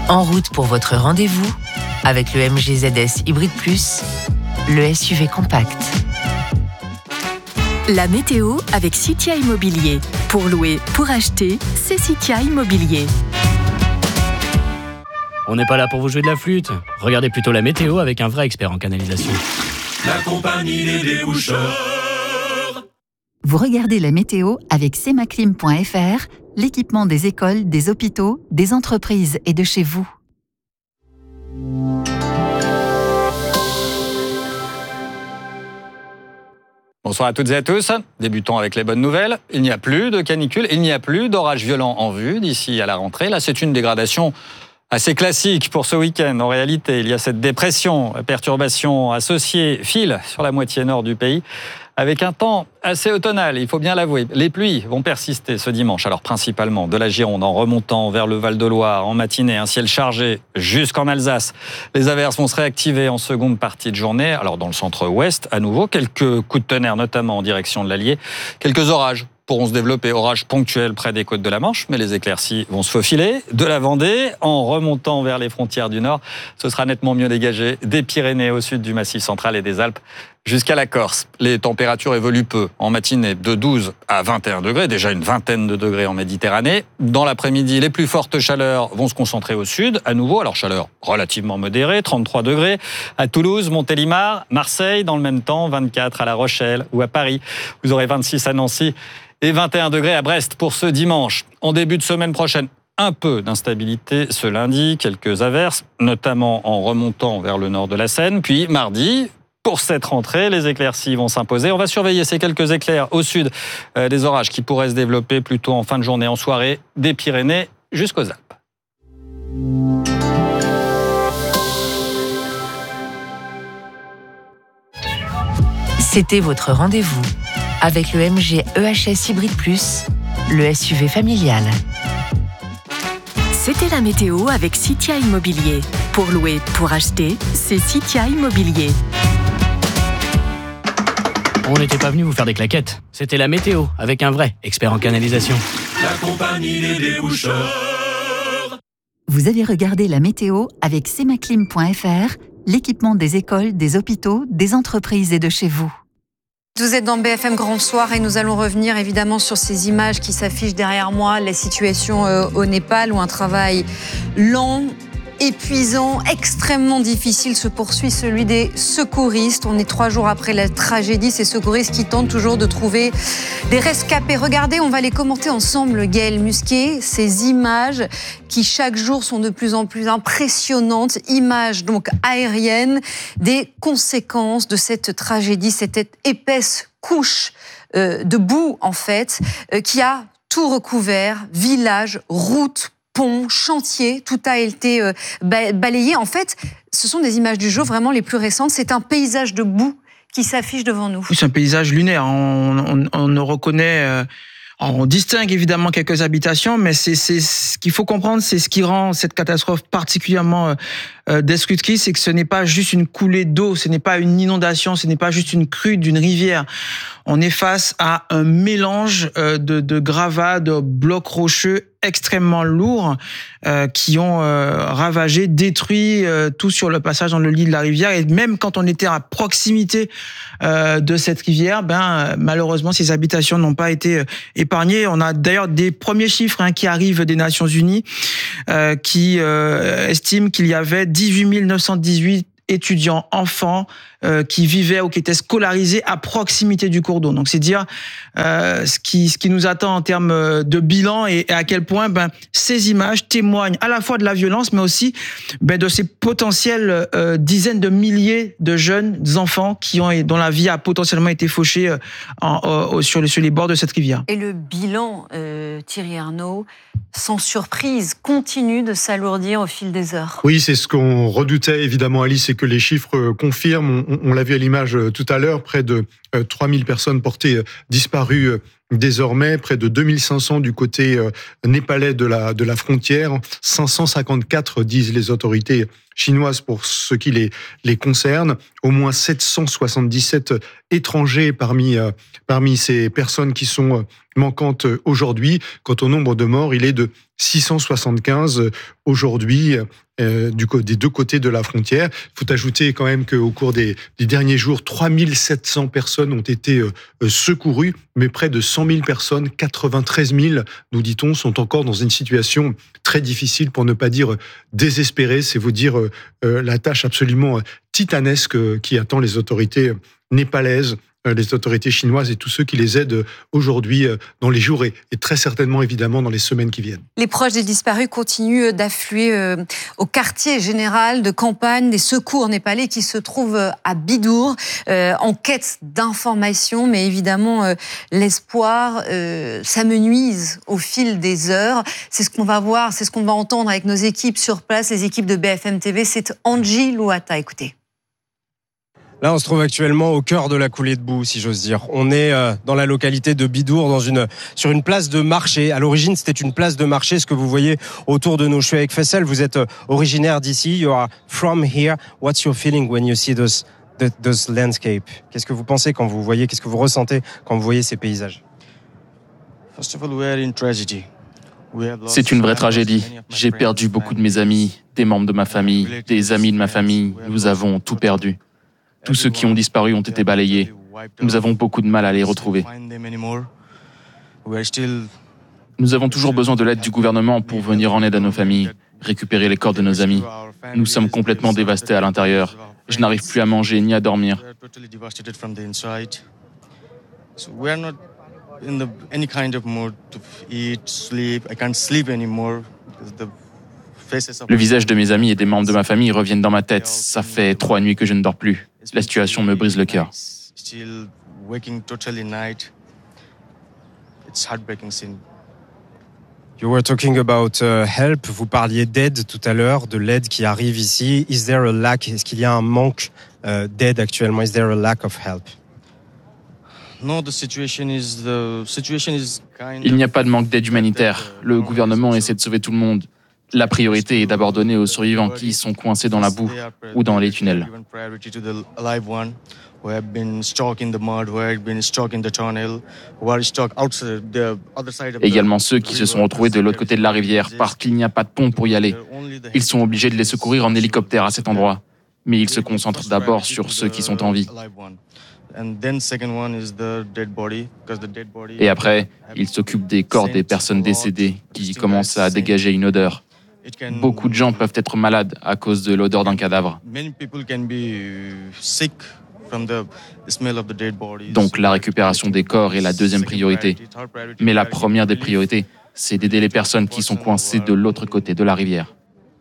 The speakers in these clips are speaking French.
En route pour votre rendez-vous avec le MG ZS Hybrid Plus, le SUV compact. La météo avec Citia Immobilier. Pour louer, pour acheter, c'est Citia Immobilier. On n'est pas là pour vous jouer de la flûte. Regardez plutôt la météo avec un vrai expert en canalisation. La compagnie des déboucheurs. Vous regardez la météo avec semaclim.fr, l'équipement des écoles, des hôpitaux, des entreprises et de chez vous. Bonsoir à toutes et à tous. Débutons avec les bonnes nouvelles. Il n'y a plus de canicule, il n'y a plus d'orages violents en vue d'ici à la rentrée. Là, c'est une dégradation assez classique pour ce week-end. En réalité, il y a cette dépression, perturbation associée, file sur la moitié nord du pays, avec un temps assez automnal, il faut bien l'avouer. Les pluies vont persister ce dimanche, alors principalement de la Gironde en remontant vers le Val-de-Loire en matinée, un ciel chargé jusqu'en Alsace. Les averses vont se réactiver en seconde partie de journée. Alors dans le centre-ouest, à nouveau, quelques coups de tonnerre, notamment en direction de l'Allier. Quelques orages pourront se développer, orages ponctuels près des côtes de la Manche, mais les éclaircies vont se faufiler. De la Vendée, en remontant vers les frontières du Nord, ce sera nettement mieux dégagé des Pyrénées au sud du Massif central et des Alpes jusqu'à la Corse. Les températures évoluent peu. En matinée, de 12 à 21 degrés, déjà une vingtaine de degrés en Méditerranée. Dans l'après-midi, les plus fortes chaleurs vont se concentrer au sud, à nouveau. Alors chaleur relativement modérée, 33 degrés à Toulouse, Montélimar, Marseille. Dans le même temps, 24 à La Rochelle ou à Paris. Vous aurez 26 à Nancy et 21 degrés à Brest pour ce dimanche. En début de semaine prochaine, un peu d'instabilité ce lundi, quelques averses, notamment en remontant vers le nord de la Seine. Puis mardi, pour cette rentrée, les éclaircies vont s'imposer. On va surveiller ces quelques éclairs au sud, des orages qui pourraient se développer plutôt en fin de journée, en soirée, des Pyrénées jusqu'aux Alpes. C'était votre rendez-vous avec le MG EHS Hybrid Plus, le SUV familial. C'était la météo avec Citia Immobilier. Pour louer, pour acheter, c'est Citia Immobilier. On n'était pas venu vous faire des claquettes. C'était la météo avec un vrai expert en canalisation. La compagnie des déboucheurs. Vous avez regardé la météo avec semaclim.fr, l'équipement des écoles, des hôpitaux, des entreprises et de chez vous. Vous êtes dans BFM Grand Soir et nous allons revenir évidemment sur ces images qui s'affichent derrière moi, la situation au Népal où un travail lent, épuisant, extrêmement difficile se poursuit, celui des secouristes. On est 3 jours après la tragédie, ces secouristes qui tentent toujours de trouver des rescapés. Regardez, on va les commenter ensemble, Gaël Musquet, ces images qui chaque jour sont de plus en plus impressionnantes, images donc aériennes, des conséquences de cette tragédie, cette épaisse couche de boue en fait, qui a tout recouvert, villages, routes, ponts, chantiers, tout a été balayé. En fait, ce sont des images du jour vraiment les plus récentes. C'est un paysage de boue qui s'affiche devant nous. Oui, c'est un paysage lunaire. On ne reconnaît... on distingue évidemment quelques habitations, mais c'est ce qu'il faut comprendre, c'est ce qui rend cette catastrophe particulièrement destructrice, c'est que ce n'est pas juste une coulée d'eau, ce n'est pas une inondation, ce n'est pas juste une crue d'une rivière. On est face à un mélange de gravats, de blocs rocheux extrêmement lourds qui ont ravagé, détruit tout sur le passage dans le lit de la rivière. Et même quand on était à proximité de cette rivière, malheureusement, ces habitations n'ont pas été épargnées. On a d'ailleurs des premiers chiffres qui arrivent des Nations Unies qui estiment qu'il y avait 18 918 étudiants, enfants qui vivaient ou qui étaient scolarisés à proximité du cours d'eau. Donc c'est dire ce qui nous attend en termes de bilan et à quel point ces images témoignent à la fois de la violence, mais aussi de ces potentielles dizaines de milliers de jeunes enfants dont la vie a potentiellement été fauchée sur les bords de cette rivière. Et le bilan, Thierry Arnaud, sans surprise, continue de s'alourdir au fil des heures. Oui, c'est ce qu'on redoutait évidemment, Alice, et que les chiffres confirment. On l'a vu à l'image tout à l'heure, près de 3000 personnes portées disparues désormais, près de 2500 du côté népalais de la frontière, 554 disent les autorités chinoises pour ce qui les concerne, au moins 777 étrangers parmi ces personnes qui sont manquantes aujourd'hui. Quant au nombre de morts, il est de 675 aujourd'hui des deux côtés de la frontière. Il faut ajouter quand même qu'au cours des derniers jours, 3700 personnes ont été secourues, mais près de 100 000 personnes, 93 000, nous dit-on, sont encore dans une situation très difficile, pour ne pas dire désespérée. C'est vous dire la tâche absolument titanesque qui attend les autorités népalaises, les autorités chinoises et tous ceux qui les aident aujourd'hui dans les jours et très certainement évidemment dans les semaines qui viennent. Les proches des disparus continuent d'affluer au quartier général de campagne des secours népalais qui se trouve à Bidour en quête d'informations, mais évidemment l'espoir s'amenuise au fil des heures. C'est ce qu'on va voir, c'est ce qu'on va entendre avec nos équipes sur place, les équipes de BFM TV. C'est Angie Louata, écoutez. Là, on se trouve actuellement au cœur de la coulée de boue, si j'ose dire. On est dans la localité de Bidour, sur une place de marché. À l'origine, c'était une place de marché, ce que vous voyez autour de nous. Je suis avec Faisal, vous êtes originaire d'ici. You are from here. What's your feeling when you see those landscapes? Qu'est-ce que vous pensez quand vous voyez, qu'est-ce que vous ressentez quand vous voyez ces paysages? First of all, we are in tragedy. C'est une vraie tragédie. J'ai perdu beaucoup de mes amis, des membres de ma famille, des amis de ma famille. Nous avons tout perdu. Tous ceux qui ont disparu ont été balayés. Nous avons beaucoup de mal à les retrouver. Nous avons toujours besoin de l'aide du gouvernement pour venir en aide à nos familles, récupérer les corps de nos amis. Nous sommes complètement dévastés à l'intérieur. Je n'arrive plus à manger ni à dormir. Le visage de mes amis et des membres de ma famille reviennent dans ma tête. Ça fait 3 nuits que je ne dors plus. La situation me brise le cœur. You were talking about help. Vous parliez d'aide tout à l'heure, de l'aide qui arrive ici. Is there a lack? Est-ce qu'il y a un manque d'aide actuellement? Is there a lack of help? Il n'y a pas de manque d'aide humanitaire. Le gouvernement essaie de sauver tout le monde. La priorité est d'abord donnée aux survivants qui sont coincés dans la boue ou dans les tunnels. Également ceux qui se sont retrouvés de l'autre côté de la rivière parce qu'il n'y a pas de pont pour y aller. Ils sont obligés de les secourir en hélicoptère à cet endroit. Mais ils se concentrent d'abord sur ceux qui sont en vie. Et après, ils s'occupent des corps des personnes décédées qui commencent à dégager une odeur. Beaucoup de gens peuvent être malades à cause de l'odeur d'un cadavre. Donc la récupération des corps est la deuxième priorité. Mais la première des priorités, c'est d'aider les personnes qui sont coincées de l'autre côté de la rivière.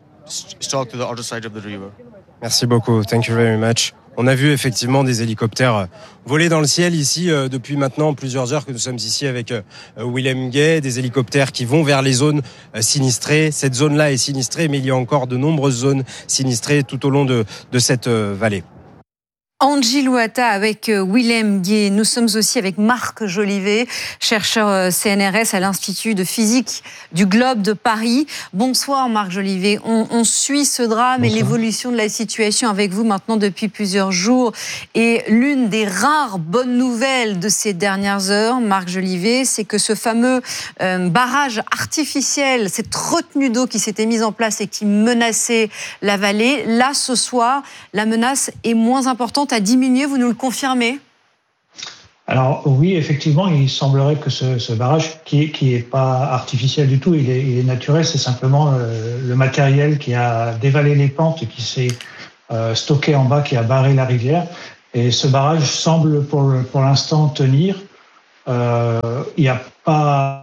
Merci beaucoup. Thank you very much. On a vu effectivement des hélicoptères voler dans le ciel ici depuis maintenant plusieurs heures que nous sommes ici avec Willem Gay, des hélicoptères qui vont vers les zones sinistrées. Cette zone-là est sinistrée, mais il y a encore de nombreuses zones sinistrées tout au long de cette vallée. Angie Louata avec Willem Gay. Nous sommes aussi avec Marc Jolivet, chercheur CNRS à l'Institut de physique du Globe de Paris. Bonsoir Marc Jolivet. On suit ce drame et l'évolution de la situation avec vous maintenant depuis plusieurs jours. Et l'une des rares bonnes nouvelles de ces dernières heures, Marc Jolivet, c'est que ce fameux barrage artificiel, cette retenue d'eau qui s'était mise en place et qui menaçait la vallée, là ce soir, la menace est moins importante, a diminué, vous nous le confirmez? Alors oui, effectivement, il semblerait que ce barrage, qui est pas artificiel du tout, il est naturel, c'est simplement le matériel qui a dévalé les pentes et qui s'est stocké en bas, qui a barré la rivière. Et ce barrage semble pour l'instant tenir. Il n'y a pas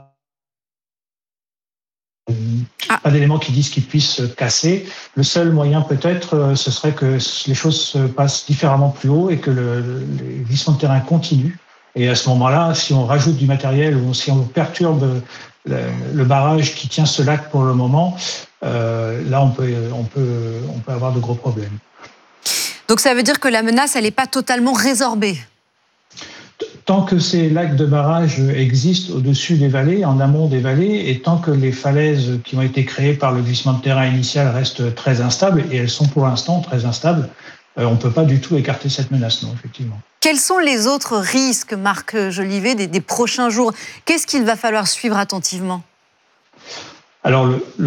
d'éléments qui disent qu'il puisse se casser. Le seul moyen peut-être, ce serait que les choses se passent différemment plus haut et que les glissements de terrain continuent. Et à ce moment-là, si on rajoute du matériel ou si on perturbe le barrage qui tient ce lac pour le moment, là on peut avoir de gros problèmes. Donc ça veut dire que la menace, elle n'est pas totalement résorbée? tant que ces lacs de barrage existent au-dessus des vallées, en amont des vallées, et tant que les falaises qui ont été créées par le glissement de terrain initial restent très instables, et elles sont pour l'instant très instables, on ne peut pas du tout écarter cette menace, non, effectivement. Quels sont les autres risques, Marc Jolivet, des prochains jours? Qu'est-ce qu'il va falloir suivre attentivement? Alors,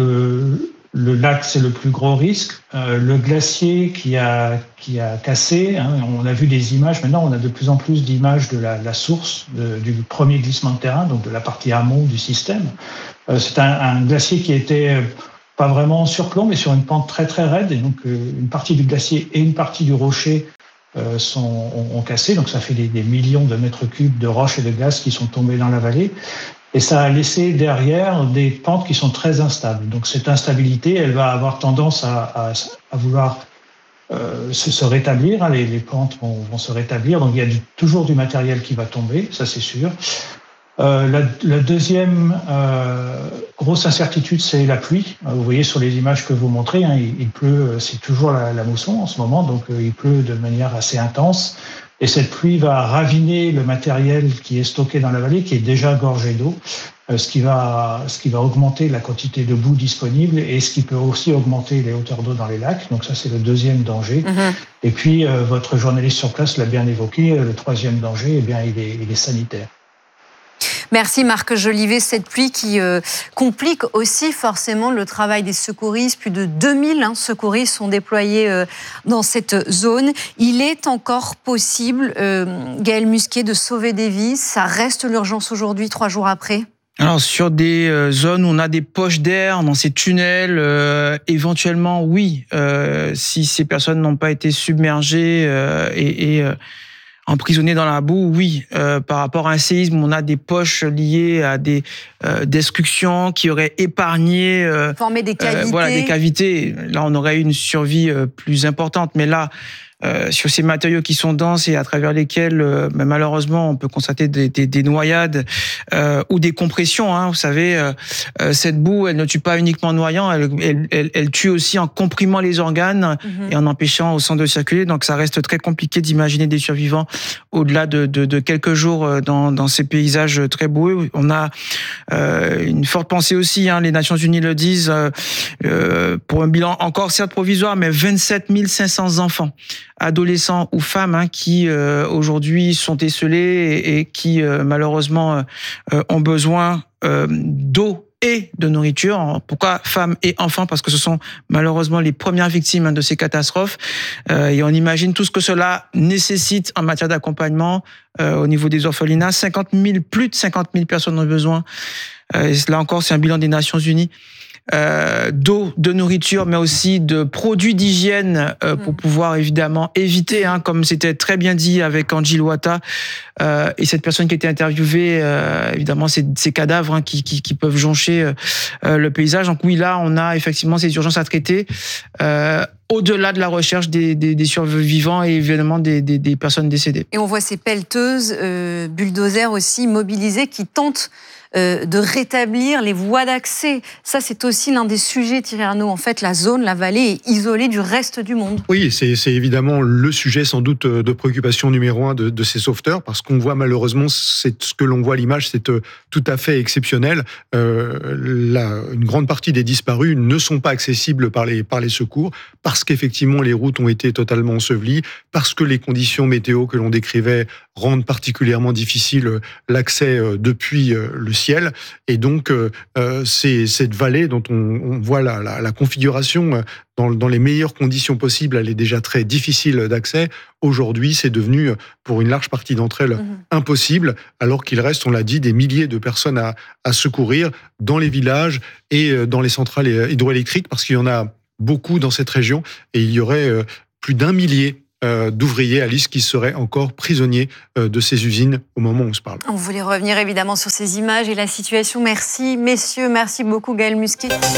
le lac, c'est le plus gros risque. Le glacier qui a cassé, hein, on a vu des images. Maintenant, on a de plus en plus d'images de la source du premier glissement de terrain, donc de la partie amont du système. C'est un glacier qui était pas vraiment en surplomb, mais sur une pente très très raide. Et donc, une partie du glacier et une partie du rocher ont cassé. Donc, ça fait des millions de mètres cubes de roches et de glace qui sont tombés dans la vallée. Et ça a laissé derrière des pentes qui sont très instables. Donc cette instabilité, elle va avoir tendance à vouloir se rétablir. Les pentes vont se rétablir. Donc il y a toujours du matériel qui va tomber, ça c'est sûr. La deuxième grosse incertitude, c'est la pluie. Vous voyez sur les images que vous montrez, hein, il pleut, c'est toujours la mousson en ce moment, donc il pleut de manière assez intense. Et cette pluie va raviner le matériel qui est stocké dans la vallée, qui est déjà gorgé d'eau, ce qui va augmenter la quantité de boue disponible et ce qui peut aussi augmenter les hauteurs d'eau dans les lacs. Donc ça, c'est le deuxième danger. Et puis, votre journaliste sur place l'a bien évoqué, le troisième danger, eh bien, il est sanitaire. Merci Marc Jolivet. Cette pluie qui complique aussi forcément le travail des secouristes. Plus de 2000 secouristes sont déployés dans cette zone. Il est encore possible, Gaël Musquet, de sauver des vies. Ça reste l'urgence aujourd'hui, 3 jours après? Alors sur des zones où on a des poches d'air, dans ces tunnels, éventuellement oui, si ces personnes n'ont pas été submergées et emprisonnés dans la boue, oui. Par rapport à un séisme, on a des poches liées à des destructions qui auraient épargné... Formé des cavités. Voilà, des cavités. Là, on aurait eu une survie plus importante. Mais là, sur ces matériaux qui sont denses et à travers lesquels, malheureusement, on peut constater des noyades ou des compressions. Hein, vous savez, cette boue, elle ne tue pas uniquement en noyant, elle tue aussi en comprimant les organes et en empêchant au sang de circuler. Donc, ça reste très compliqué d'imaginer des survivants au-delà de quelques jours dans ces paysages très beaux. On a une forte pensée aussi, hein, les Nations Unies le disent, pour un bilan encore certes provisoire, mais 27 500 enfants, adolescents ou femmes, hein, qui aujourd'hui sont esselés et qui malheureusement ont besoin d'eau et de nourriture. Pourquoi femmes et enfants? Parce que ce sont malheureusement les premières victimes de ces catastrophes. Et on imagine tout ce que cela nécessite en matière d'accompagnement au niveau des orphelinats. Plus de 50 000 personnes ont besoin. Et là encore, c'est un bilan des Nations Unies. D'eau, de nourriture, mais aussi de produits d'hygiène pour pouvoir évidemment éviter, hein, comme c'était très bien dit avec Angie Louata et cette personne qui était interviewée, évidemment ces cadavres, hein, qui peuvent joncher le paysage. Donc oui, là on a effectivement ces urgences à traiter au-delà de la recherche des survivants et évidemment des personnes décédées. Et on voit ces pelleteuses, bulldozers aussi mobilisés qui tentent de rétablir les voies d'accès. Ça, c'est aussi l'un des sujets, Thierry Arnaud. En fait, la zone, la vallée est isolée du reste du monde. Oui, c'est évidemment le sujet sans doute de préoccupation numéro 1 de ces sauveteurs, parce qu'on voit malheureusement, c'est ce que l'on voit à l'image, c'est tout à fait exceptionnel. Une grande partie des disparus ne sont pas accessibles par les secours, parce qu'effectivement les routes ont été totalement ensevelies, parce que les conditions météo que l'on décrivait rendent particulièrement difficile l'accès depuis le ciel. Et donc, c'est cette vallée dont on voit la configuration dans les meilleures conditions possibles, elle est déjà très difficile d'accès. Aujourd'hui, c'est devenu, pour une large partie d'entre elles, impossible, alors qu'il reste, on l'a dit, des milliers de personnes à secourir dans les villages et dans les centrales hydroélectriques, parce qu'il y en a beaucoup dans cette région, et il y aurait plus d'1 millier d'ouvriers, Alice, qui seraient encore prisonniers de ces usines au moment où on se parle. On voulait revenir évidemment sur ces images et la situation. Merci, messieurs, merci beaucoup Gaël Musquet.